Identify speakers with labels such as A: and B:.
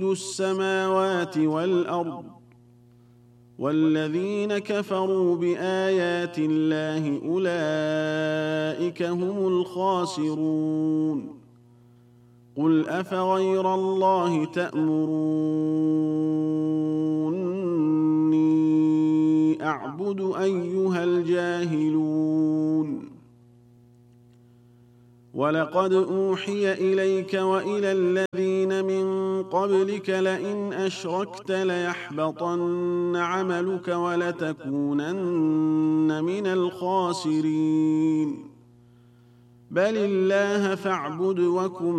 A: السماوات والأرض والذين كفروا بآيات الله أولئك هم الخاسرون قل أفغير الله تأمروني أعبد أيها الجاهلون ولقد أوحي إليك وإلى الذين من قبلك لئن أشركت ليحبطن عملك ولتكونن من الخاسرين بل الله فاعبد وكن